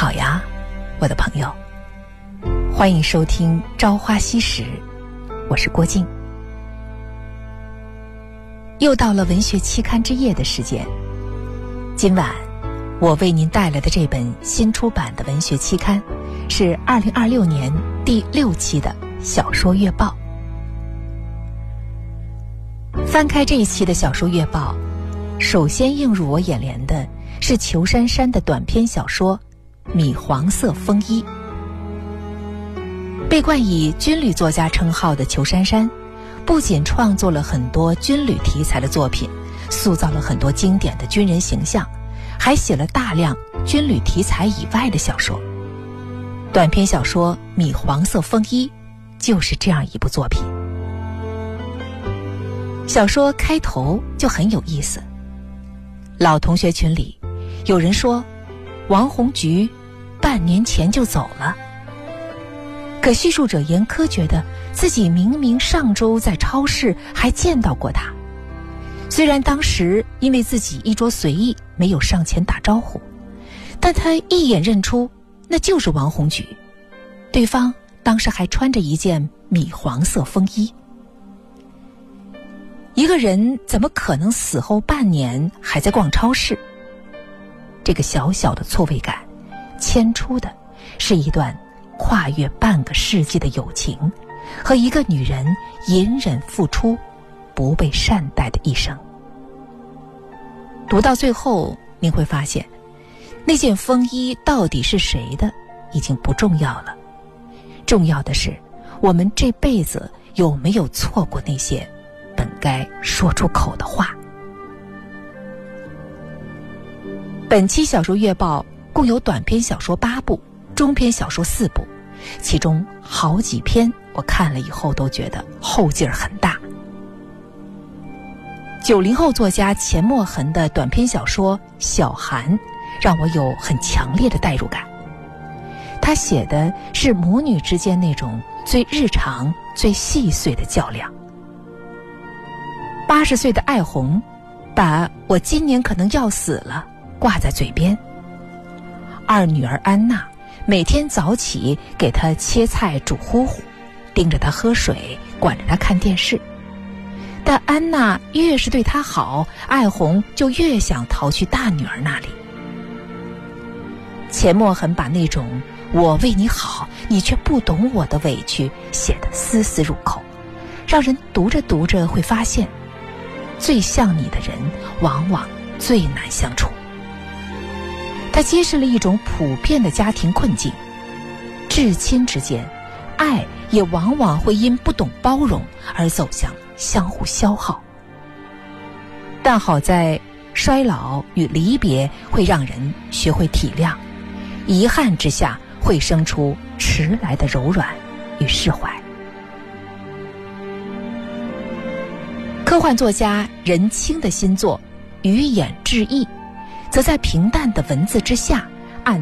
好呀，我的朋友，欢迎收听《朝花夕拾》，我是郭静。又到了文学期刊之夜的时间，今晚我为您带来的这本新出版的文学期刊是2026年第6期的小说月报。翻开这一期的小说月报，首先映入我眼帘的是裘珊珊的短篇小说《米黄色风衣》。被冠以军旅作家称号的裘珊珊，不仅创作了很多军旅题材的作品，塑造了很多经典的军人形象，还写了大量军旅题材以外的小说。短篇小说《米黄色风衣》就是这样一部作品。小说开头就很有意思，老同学群里有人说王洪菊半年前就走了，可叙述者严苛觉得自己明明上周在超市还见到过他，虽然当时因为自己衣着随意没有上前打招呼，但他一眼认出那就是王洪菊，对方当时还穿着一件米黄色风衣。一个人怎么可能死后半年还在逛超市？这个小小的错位感牵出的是一段跨越半个世纪的友情和一个女人隐忍付出不被善待的一生。读到最后您会发现，那件风衣到底是谁的已经不重要了，重要的是我们这辈子有没有错过那些本该说出口的话。本期小说月报共有短篇小说8部，中篇小说4部，其中好几篇我看了以后都觉得后劲儿很大。90后作家钱默痕的短篇小说《小寒》让我有很强烈的代入感，他写的是母女之间那种最日常最细碎的较量。80岁的艾红把我今年可能要死了挂在嘴边，二女儿安娜每天早起给她切菜煮糊糊，盯着她喝水，管着她看电视。但安娜越是对她好，艾红就越想逃去大女儿那里。钱默痕把那种我为你好你却不懂我的委屈写得丝丝入扣，让人读着读着会发现，最像你的人往往最难相处。他揭示了一种普遍的家庭困境，至亲之间，爱也往往会因不懂包容而走向相互消耗。但好在衰老与离别会让人学会体谅，遗憾之下会生出迟来的柔软与释怀。科幻作家任清的新作《鱼眼志异》则在平淡的文字之下